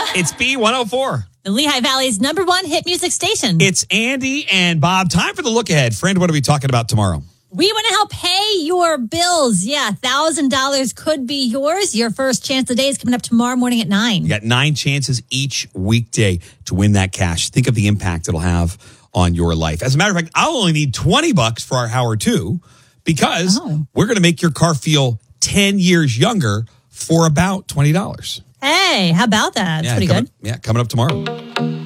It's B104. The Lehigh Valley's #1 hit music station. It's Andy and Bob. Time for the look ahead. Friend, what are we talking about tomorrow? We want to help pay your bills. Yeah, $1,000 could be yours. Your first chance of the day is coming up tomorrow morning at 9. You got 9 chances each weekday to win that cash. Think of the impact it'll have on your life. As a matter of fact, I'll only need $20 for our hour 2 because we're going to make your car feel 10 years younger for about $20. Hey, how about that? That's pretty good. Coming up tomorrow.